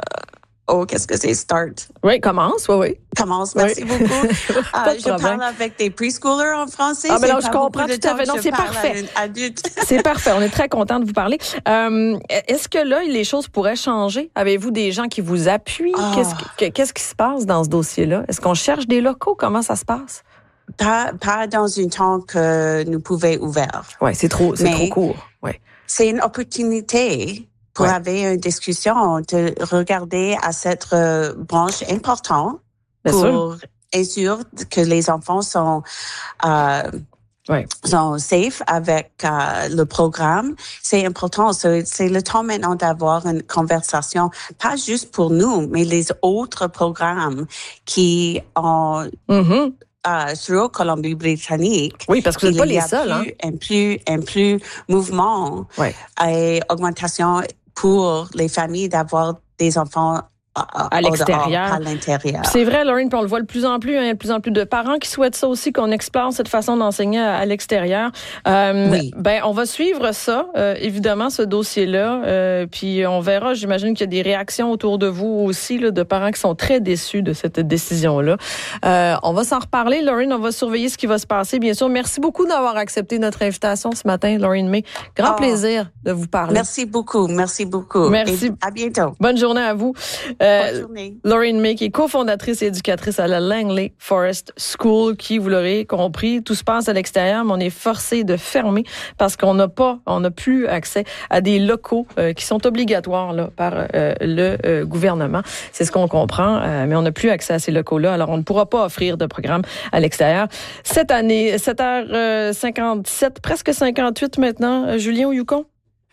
oh, qu'est-ce que c'est? Start. Oui, commence, oui, oui. Commence, merci oui. beaucoup. uh, je parle avec des preschoolers en français. Ah, mais là, je comprends tout à fait. Non, c'est parfait. C'est parfait. On est très content de vous parler. Euh, est-ce que là, les choses pourraient changer? Avez-vous des gens qui vous appuient? Oh. Qu'est-ce, que, qu'est-ce qui se passe dans ce dossier-là? Est-ce qu'on cherche des locaux? Comment ça se passe? Pas, pas dans un temps que nous pouvons ouvrir. Oui, c'est trop, c'est trop court. Ouais. C'est une opportunité pour ouais. avoir une discussion, de regarder à cette euh, branche importante Bien pour assurer que les enfants sont, euh, ouais. sont safe avec euh, le programme. C'est important. C'est, c'est le temps maintenant d'avoir une conversation, pas juste pour nous, mais les autres programmes qui ont... Mm-hmm. Euh, sur Colombie-Britannique. Oui, parce que vous n'êtes pas les seuls. Il y a plus, hein? un plus, un plus mouvement ouais. et augmentation pour les familles d'avoir des enfants à l'extérieur. À l'intérieur. C'est vrai, Lauren, puis on le voit de plus en plus. Hein, il y a de plus en plus de parents qui souhaitent ça aussi, qu'on explore cette façon d'enseigner à, à l'extérieur. Euh, oui. Ben, on va suivre ça, euh, évidemment, ce dossier-là. Euh, puis on verra, j'imagine qu'il y a des réactions autour de vous aussi, là, de parents qui sont très déçus de cette décision-là. Euh, on va s'en reparler, Lauren. On va surveiller ce qui va se passer, bien sûr. Merci beaucoup d'avoir accepté notre invitation ce matin, Lauren May. Grand oh. plaisir de vous parler. Merci beaucoup. Merci beaucoup. Merci. Et à bientôt. Bonne journée à vous. Euh, Lauren May, qui est cofondatrice et éducatrice à la Langley Forest School, qui, vous l'aurez compris, tout se passe à l'extérieur, mais on est forcé de fermer parce qu'on n'a pas, on n'a plus accès à des locaux euh, qui sont obligatoires là, par euh, le euh, gouvernement. C'est ce qu'on comprend, euh, mais on n'a plus accès à ces locaux-là. Alors, on ne pourra pas offrir de programme à l'extérieur. Cette année, sept heures cinquante-sept, presque cinquante-huit maintenant, Julien au Yukon?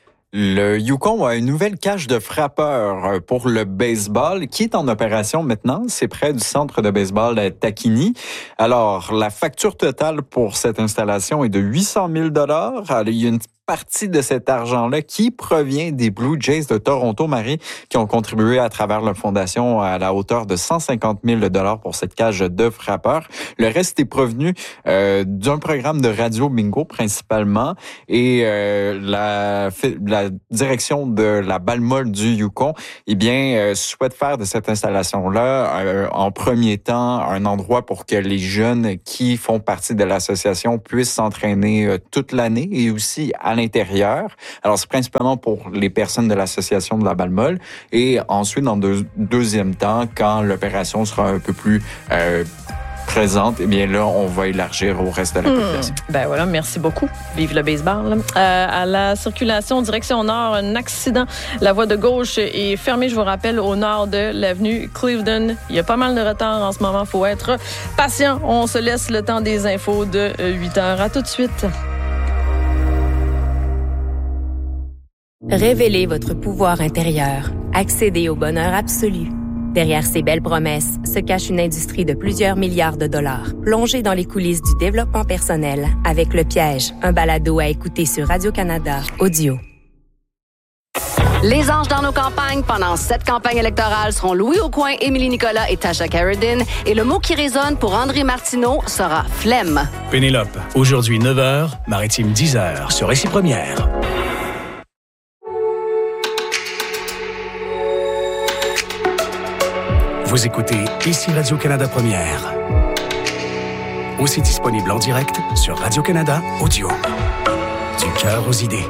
Le Yukon a une nouvelle cage de frappeurs pour le baseball qui est en opération maintenant. C'est près du centre de baseball de Takini. Alors, la facture totale pour cette installation est de huit cent mille dollars. Il y a une partie de cet argent-là qui provient des Blue Jays de Toronto, Marie, qui ont contribué à travers leur fondation à la hauteur de cent cinquante mille dollars pour cette cage de frappeurs. Le reste est provenu euh, d'un programme de radio bingo principalement et euh, la, la direction de la balle molle du Yukon, eh bien, euh, souhaite faire de cette installation-là euh, en premier temps un endroit pour que les jeunes qui font partie de l'association puissent s'entraîner euh, toute l'année et aussi à l'intérieur. Alors, c'est principalement pour les personnes de l'association de la balle molle. Et ensuite, dans deux, deuxième temps, quand l'opération sera un peu plus euh, présente, eh bien là, on va élargir au reste de la population. Mmh. Ben voilà, merci beaucoup. Vive le baseball. Euh, à la circulation direction nord, un accident. La voie de gauche est fermée, je vous rappelle, au nord de l'avenue Clevedon. Il y a pas mal de retard en ce moment. Il faut être patient. On se laisse le temps des infos de huit heures. À tout de suite. Révélez votre pouvoir intérieur. Accédez au bonheur absolu. Derrière ces belles promesses se cache une industrie de plusieurs milliards de dollars. Plongez dans les coulisses du développement personnel avec Le Piège, un balado à écouter sur Radio-Canada Audio. Les anges dans nos campagnes pendant cette campagne électorale seront Louis Aucoin, Émilie Nicolas et Tasha Carradine. Et le mot qui résonne pour André Martineau sera flemme. Pénélope, aujourd'hui neuf heures, Maritime dix heures, sur Récit Première. Vous écoutez ici Radio-Canada Première. Aussi disponible en direct sur Radio-Canada Audio. Du cœur aux idées.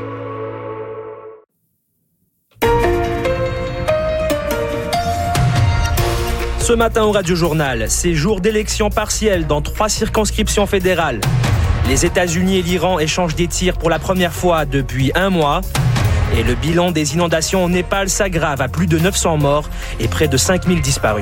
Ce matin au Radio-Journal, c'est jour d'élection partielle dans trois circonscriptions fédérales. Les États-Unis et l'Iran échangent des tirs pour la première fois depuis un mois. Et le bilan des inondations au Népal s'aggrave à plus de neuf cents morts et près de cinq mille disparus.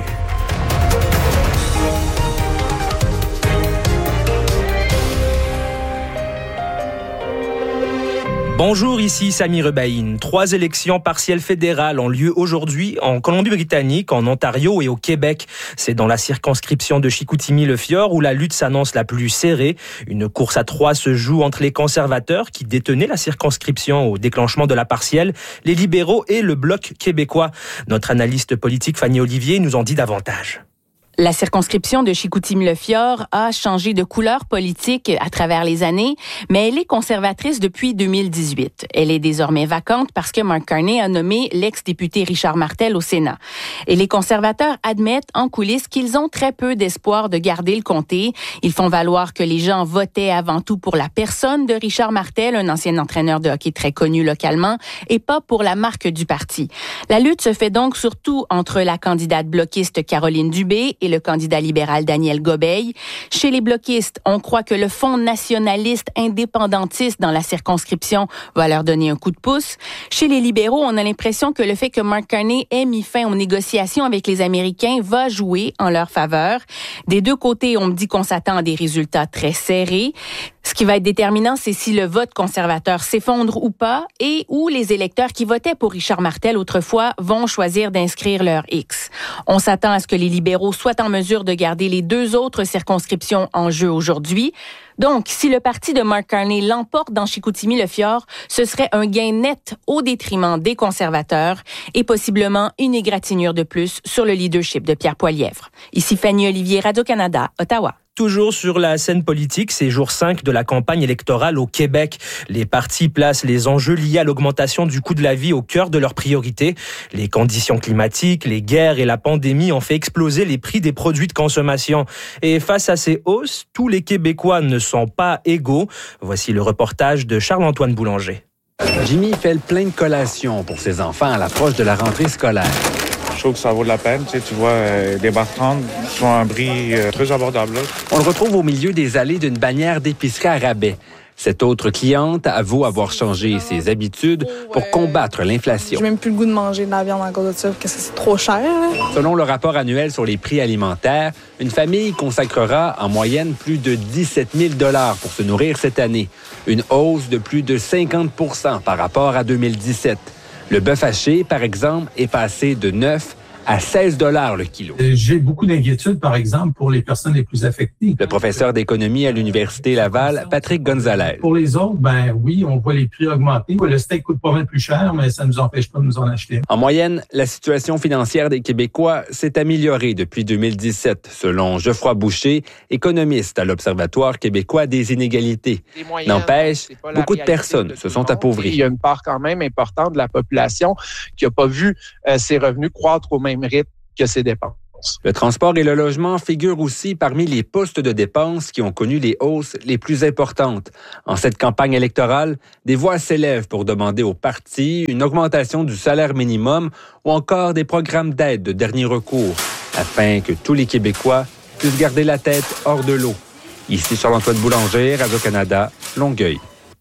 Bonjour, ici Sami Rebaïn. Trois élections partielles fédérales ont lieu aujourd'hui en Colombie-Britannique, en Ontario et au Québec. C'est dans la circonscription de Chicoutimi-Le-Fjord où la lutte s'annonce la plus serrée. Une course à trois se joue entre les conservateurs qui détenaient la circonscription au déclenchement de la partielle, les libéraux et le Bloc québécois. Notre analyste politique Fanny Olivier nous en dit davantage. La circonscription de Chicoutimi-Le-Fjord a changé de couleur politique à travers les années, mais elle est conservatrice depuis deux mille dix-huit. Elle est désormais vacante parce que Mark Carney a nommé l'ex-député Richard Martel au Sénat. Et les conservateurs admettent en coulisses qu'ils ont très peu d'espoir de garder le comté. Ils font valoir que les gens votaient avant tout pour la personne de Richard Martel, un ancien entraîneur de hockey très connu localement, et pas pour la marque du parti. La lutte se fait donc surtout entre la candidate bloquiste Caroline Dubé et le candidat libéral Daniel Gobeil. Chez les bloquistes, on croit que le Fonds nationaliste indépendantiste dans la circonscription va leur donner un coup de pouce. Chez les libéraux, on a l'impression que le fait que Mark Carney ait mis fin aux négociations avec les Américains va jouer en leur faveur. Des deux côtés, on me dit qu'on s'attend à des résultats très serrés. Ce qui va être déterminant, c'est si le vote conservateur s'effondre ou pas et où les électeurs qui votaient pour Richard Martel autrefois vont choisir d'inscrire leur X. On s'attend à ce que les libéraux soient en mesure de garder les deux autres circonscriptions en jeu aujourd'hui. Donc, si le parti de Mark Carney l'emporte dans Chicoutimi-Le-Fjord, ce serait un gain net au détriment des conservateurs et possiblement une égratignure de plus sur le leadership de Pierre Poilievre. Ici Fanny Olivier, Radio-Canada, Ottawa. Toujours sur la scène politique, c'est jour cinq de la campagne électorale au Québec. Les partis placent les enjeux liés à l'augmentation du coût de la vie au cœur de leurs priorités. Les conditions climatiques, les guerres et la pandémie ont fait exploser les prix des produits de consommation. Et face à ces hausses, tous les Québécois ne sont pas égaux. Voici le reportage de Charles-Antoine Boulanger. Jimmy fait le plein de collations pour ses enfants à l'approche de la rentrée scolaire. Je trouve que ça vaut de la peine. Tu sais, tu vois, euh, des barres-trente sont à un prix euh, très abordable. Là. On le retrouve au milieu des allées d'une bannière d'épicerie à rabais. Cette autre cliente avoue avoir changé ses habitudes pour combattre l'inflation. J'ai même plus le goût de manger de la viande à cause de ça, parce que c'est trop cher. Là. Selon le rapport annuel sur les prix alimentaires, une famille consacrera en moyenne plus de dix-sept mille dollars pour se nourrir cette année. Une hausse de plus de cinquante pour cent par rapport à deux mille dix-sept. Le bœuf haché, par exemple, est passé de neuf à seize dollars le kilo. J'ai beaucoup d'inquiétudes, par exemple, pour les personnes les plus affectées. Le professeur d'économie à l'Université Laval, Patrick Gonzalez. Pour les autres, ben oui, on voit les prix augmenter. Le steak coûte pas mal plus cher, mais ça ne nous empêche pas de nous en acheter. En moyenne, la situation financière des Québécois s'est améliorée depuis deux mille dix-sept, selon Geoffroy Boucher, économiste à l'Observatoire québécois des inégalités. N'empêche, beaucoup de personnes se sont appauvries. Il y a une part quand même importante de la population qui n'a pas vu euh, ses revenus croître au même rythme que ses dépenses. Le transport et le logement figurent aussi parmi les postes de dépenses qui ont connu les hausses les plus importantes. En cette campagne électorale, des voix s'élèvent pour demander aux partis une augmentation du salaire minimum ou encore des programmes d'aide de dernier recours, afin que tous les Québécois puissent garder la tête hors de l'eau. Ici Charles-Antoine Boulanger, Radio-Canada, Longueuil.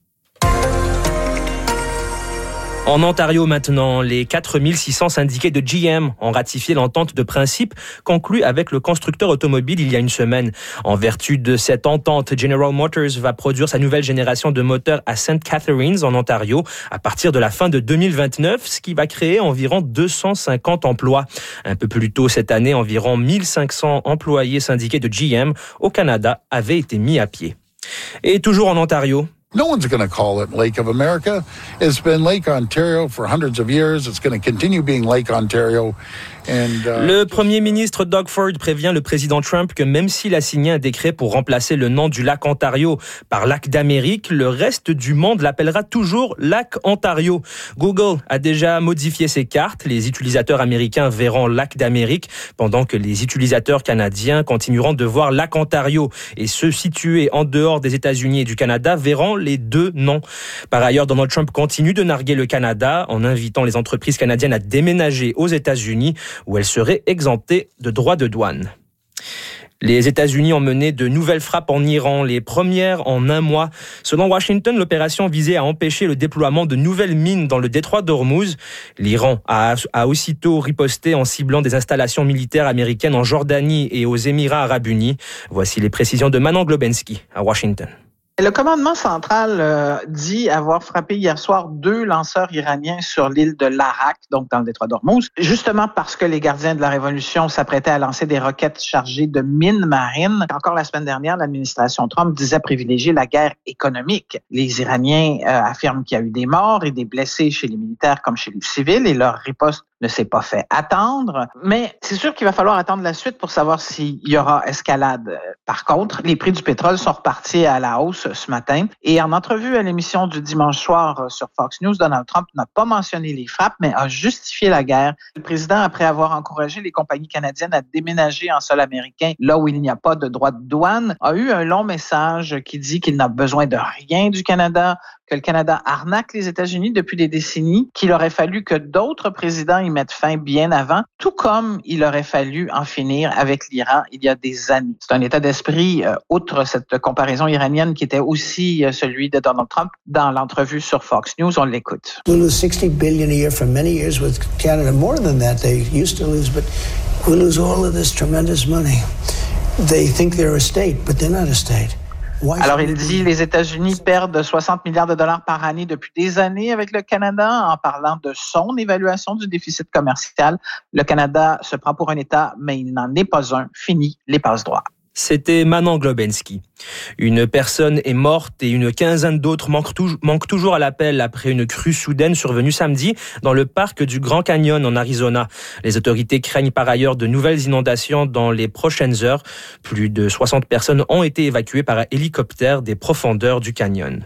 En Ontario maintenant, les quatre mille six cents syndiqués de G M ont ratifié l'entente de principe conclue avec le constructeur automobile il y a une semaine. En vertu de cette entente, General Motors va produire sa nouvelle génération de moteurs à Saint Catharines en Ontario à partir de la fin de deux mille vingt-neuf, ce qui va créer environ deux cent cinquante emplois. Un peu plus tôt cette année, environ mille cinq cents employés syndiqués de G M au Canada avaient été mis à pied. Et toujours en Ontario, No one's going to call it Lake of America. It's been Lake Ontario for hundreds of years. It's going to continue being Lake Ontario. And, uh, le premier ministre Doug Ford prévient le président Trump que même s'il a signé un décret pour remplacer le nom du lac Ontario par lac d'Amérique, le reste du monde l'appellera toujours lac Ontario. Google a déjà modifié ses cartes. Les utilisateurs américains verront lac d'Amérique, pendant que les utilisateurs canadiens continueront de voir lac Ontario. Et ceux situés en dehors des États-Unis et du Canada verront les deux noms. Par ailleurs, Donald Trump continue de narguer le Canada en invitant les entreprises canadiennes à déménager aux États-Unis, où elles seraient exemptées de droits de douane. Les États-Unis ont mené de nouvelles frappes en Iran, les premières en un mois. Selon Washington, l'opération visait à empêcher le déploiement de nouvelles mines dans le détroit d'Ormuz. L'Iran a, a aussitôt riposté en ciblant des installations militaires américaines en Jordanie et aux Émirats arabes unis. Voici les précisions de Manon Globensky à Washington. Le commandement central euh, dit avoir frappé hier soir deux lanceurs iraniens sur l'île de l'Arak, donc dans le détroit d'Ormuz, justement parce que les gardiens de la révolution s'apprêtaient à lancer des roquettes chargées de mines marines. Encore la semaine dernière, l'administration Trump disait privilégier la guerre économique. Les Iraniens euh, affirment qu'il y a eu des morts et des blessés chez les militaires comme chez les civils et leur riposte ne s'est pas fait attendre. Mais c'est sûr qu'il va falloir attendre la suite pour savoir s'il y aura escalade. Par contre, les prix du pétrole sont repartis à la hausse ce matin. Et en entrevue à l'émission du dimanche soir sur Fox News, Donald Trump n'a pas mentionné les frappes, mais a justifié la guerre. Le président, après avoir encouragé les compagnies canadiennes à déménager en sol américain, là où il n'y a pas de droit de douane, a eu un long message qui dit qu'il n'a besoin de rien du Canada, que le Canada arnaque les États-Unis depuis des décennies, qu'il aurait fallu que d'autres présidents y mettent fin bien avant, tout comme il aurait fallu en finir avec l'Iran il y a des années. C'est un état d'esprit, euh, outre cette comparaison iranienne qui était aussi euh, celui de Donald Trump dans l'entrevue sur Fox News. On l'écoute. We lose sixty billion a year for many years with Canada, more than that they used to lose, but we lose all of this tremendous money. They think they're a state, but they're not a state. Alors, il dit les États-Unis perdent soixante milliards de dollars par année depuis des années avec le Canada. En parlant de son évaluation du déficit commercial, le Canada se prend pour un État, mais il n'en est pas un. Fini les passe-droits. C'était Manon Globensky. Une personne est morte et une quinzaine d'autres manquent, tou- manquent toujours à l'appel après une crue soudaine survenue samedi dans le parc du Grand Canyon en Arizona. Les autorités craignent par ailleurs de nouvelles inondations dans les prochaines heures. Plus de soixante personnes ont été évacuées par hélicoptère des profondeurs du canyon.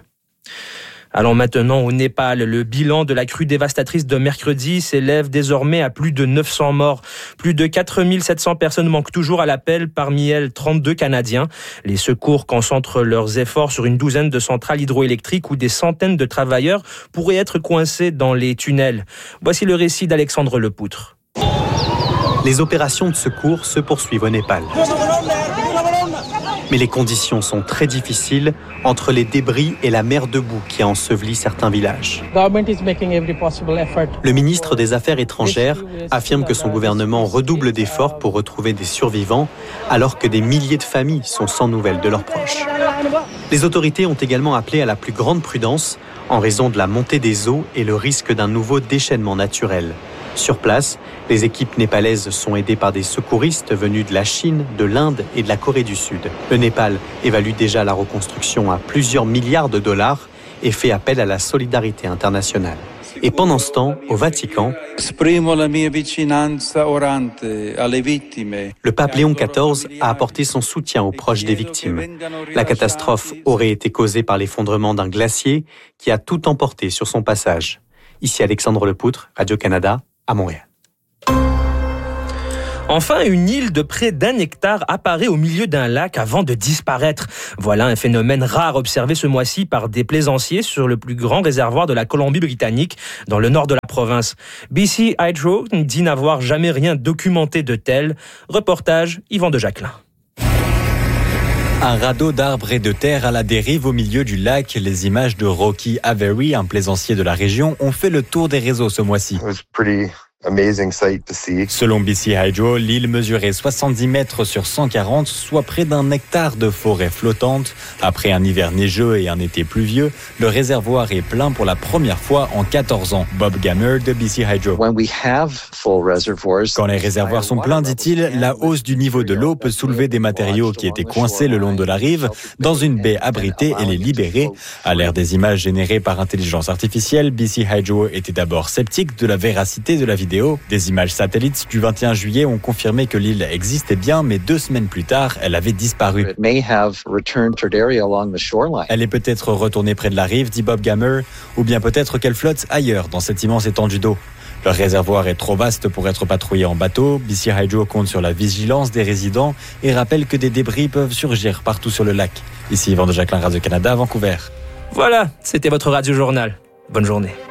Allons maintenant au Népal. Le bilan de la crue dévastatrice de mercredi s'élève désormais à plus de neuf cents morts. Plus de quatre mille sept cents personnes manquent toujours à l'appel, parmi elles trente-deux Canadiens. Les secours concentrent leurs efforts sur une douzaine de centrales hydroélectriques où des centaines de travailleurs pourraient être coincés dans les tunnels. Voici le récit d'Alexandre Lepoutre. Les opérations de secours se poursuivent au Népal. Mais les conditions sont très difficiles entre les débris et la mer de boue qui a enseveli certains villages. Le ministre des Affaires étrangères affirme que son gouvernement redouble d'efforts pour retrouver des survivants alors que des milliers de familles sont sans nouvelles de leurs proches. Les autorités ont également appelé à la plus grande prudence en raison de la montée des eaux et le risque d'un nouveau déchaînement naturel. Sur place, les équipes népalaises sont aidées par des secouristes venus de la Chine, de l'Inde et de la Corée du Sud. Le Népal évalue déjà la reconstruction à plusieurs milliards de dollars et fait appel à la solidarité internationale. Et pendant ce temps, au Vatican, le pape Léon quatorze a apporté son soutien aux proches des victimes. La catastrophe aurait été causée par l'effondrement d'un glacier qui a tout emporté sur son passage. Ici Alexandre Lepoutre, Radio-Canada, à Montréal. Enfin, une île de près d'un hectare apparaît au milieu d'un lac avant de disparaître. Voilà un phénomène rare observé ce mois-ci par des plaisanciers sur le plus grand réservoir de la Colombie-Britannique, dans le nord de la province. B C Hydro dit n'avoir jamais rien documenté de tel. Reportage Yvan de Jacquelin. Un radeau d'arbres et de terre à la dérive au milieu du lac. Les images de Rocky Avery, un plaisancier de la région, ont fait le tour des réseaux ce mois-ci. Selon B C Hydro, l'île mesurait soixante-dix mètres sur cent quarante, soit près d'un hectare de forêt flottante. Après un hiver neigeux et un été pluvieux, le réservoir est plein pour la première fois en quatorze ans. Bob Gammer de B C Hydro. Quand les réservoirs sont pleins, dit-il, la hausse du niveau de l'eau peut soulever des matériaux qui étaient coincés le long de la rive dans une baie abritée et les libérer. À l'ère des images générées par intelligence artificielle, B C Hydro était d'abord sceptique de la véracité de la vidéo. Des images satellites du vingt et un juillet ont confirmé que l'île existait bien, mais deux semaines plus tard, elle avait disparu. Elle est peut-être retournée près de la rive, dit Bob Gammer, ou bien peut-être qu'elle flotte ailleurs dans cette immense étendue d'eau. Le réservoir est trop vaste pour être patrouillé en bateau. B C Hydro compte sur la vigilance des résidents et rappelle que des débris peuvent surgir partout sur le lac. Ici Yvan de Jacquelin, Radio-Canada, Vancouver. Voilà, c'était votre Radio Journal. Bonne journée.